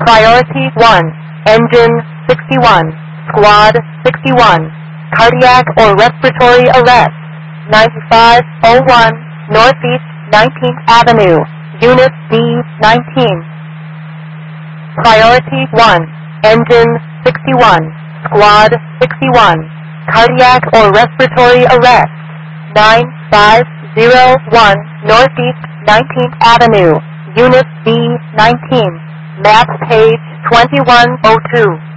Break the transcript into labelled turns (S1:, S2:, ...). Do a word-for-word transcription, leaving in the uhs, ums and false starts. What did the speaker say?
S1: Priority one, Engine sixty-one, Squad sixty-one, Cardiac or respiratory arrest, ninety-five oh one Northeast nineteenth Avenue, Unit B nineteen. Priority one, Engine sixty-one, Squad sixty-one, Cardiac or respiratory arrest, nine five oh one Northeast nineteenth Avenue, Unit B nineteen, map page twenty-one oh two.